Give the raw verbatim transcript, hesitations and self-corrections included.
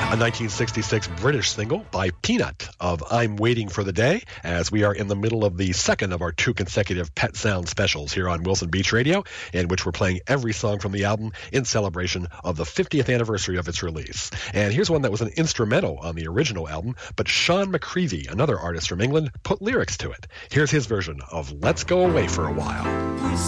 A nineteen sixty-six British single by Peanut of I'm Waiting for the Day, as we are in the middle of the second of our two consecutive Pet Sound specials here on Wilson Beach Radio, in which we're playing every song from the album in celebration of the fiftieth anniversary of its release. And here's one that was an instrumental on the original album, but Sean McCreevy, another artist from England, put lyrics to it. Here's his version of Let's Go Away for a While.